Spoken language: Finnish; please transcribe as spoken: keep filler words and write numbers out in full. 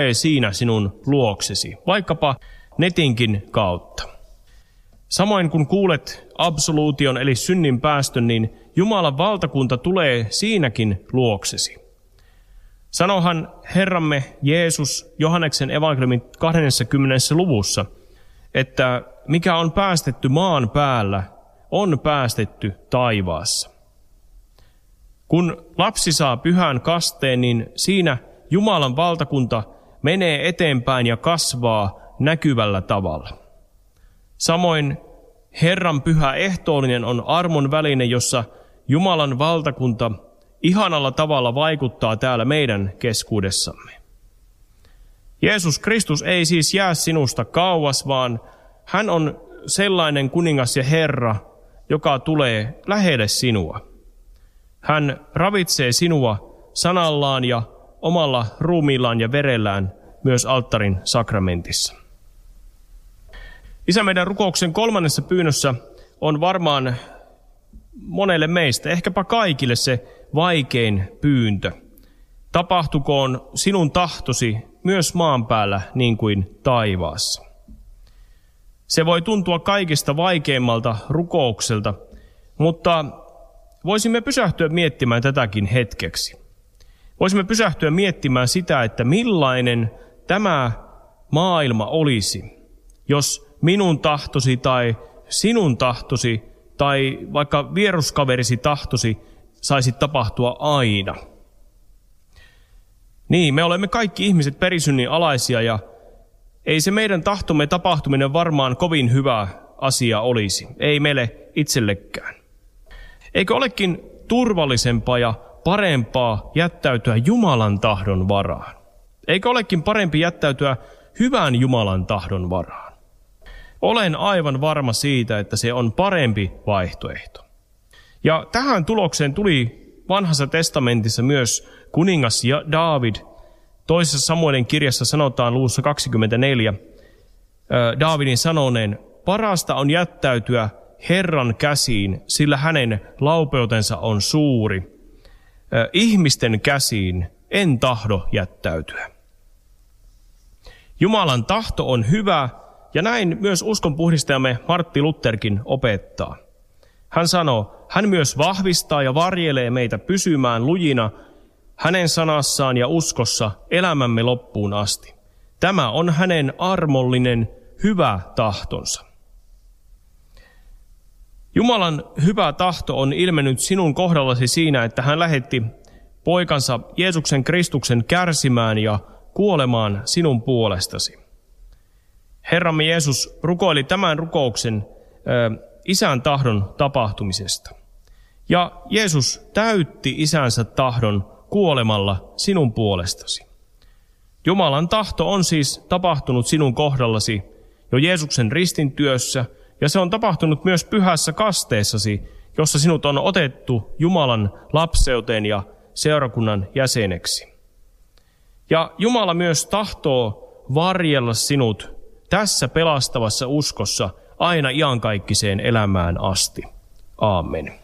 siinä sinun luoksesi, vaikkapa netinkin kautta. Samoin kun kuulet absoluution eli synnin päästön, niin Jumalan valtakunta tulee siinäkin luoksesi. Sanohan Herramme Jeesus Johanneksen evankeliumin kahdennessakymmenennessä luvussa, että mikä on päästetty maan päällä, on päästetty taivaassa. Kun lapsi saa pyhän kasteen, niin siinä Jumalan valtakunta menee eteenpäin ja kasvaa näkyvällä tavalla. Samoin Herran pyhä ehtoollinen on armon väline, jossa Jumalan valtakunta ihanalla tavalla vaikuttaa täällä meidän keskuudessamme. Jeesus Kristus ei siis jää sinusta kauas, vaan hän on sellainen kuningas ja Herra, joka tulee lähelle sinua. Hän ravitsee sinua sanallaan ja omalla ruumiillaan ja verellään myös alttarin sakramentissa. Isä, meidän rukouksen kolmannessa pyynnössä on varmaan monelle meistä, ehkäpä kaikille se vaikein pyyntö. Tapahtukoon sinun tahtosi myös maan päällä niin kuin taivaassa. Se voi tuntua kaikista vaikeimmalta rukoukselta, mutta voisimme pysähtyä miettimään tätäkin hetkeksi. Voisimme pysähtyä miettimään sitä, että millainen tämä maailma olisi, jos minun tahtosi tai sinun tahtosi tai vaikka vieruskaverisi tahtosi saisi tapahtua aina. Niin, me olemme kaikki ihmiset perisynnin alaisia ja ei se meidän tahtomme tapahtuminen varmaan kovin hyvä asia olisi, ei meille itsellekään. Eikö olekin turvallisempaa ja parempaa jättäytyä Jumalan tahdon varaan? Eikö olekin parempi jättäytyä hyvän Jumalan tahdon varaan? Olen aivan varma siitä, että se on parempi vaihtoehto. Ja tähän tulokseen tuli Vanhassa testamentissa myös kuningas Daavid. Toisessa Samuelin kirjassa sanotaan luvussa kaksikymmentäneljä Daavidin sanoneen, parasta on jättäytyä Herran käsiin, sillä hänen laupeutensa on suuri. Ihmisten käsiin en tahdo jättäytyä. Jumalan tahto on hyvä, ja näin myös uskonpuhdistajamme Martti Lutherkin opettaa. Hän sanoo, hän myös vahvistaa ja varjelee meitä pysymään lujina hänen sanassaan ja uskossa elämämme loppuun asti. Tämä on hänen armollinen hyvä tahtonsa. Jumalan hyvä tahto on ilmennyt sinun kohdallasi siinä, että hän lähetti poikansa Jeesuksen Kristuksen kärsimään ja kuolemaan sinun puolestasi. Herramme Jeesus rukoili tämän rukouksen ö, isän tahdon tapahtumisesta. Ja Jeesus täytti isänsä tahdon kuolemalla sinun puolestasi. Jumalan tahto on siis tapahtunut sinun kohdallasi jo Jeesuksen ristin työssä, ja se on tapahtunut myös pyhässä kasteessasi, jossa sinut on otettu Jumalan lapseuteen ja seurakunnan jäseneksi. Ja Jumala myös tahtoo varjella sinut tässä pelastavassa uskossa aina iankaikkiseen elämään asti. Aamen.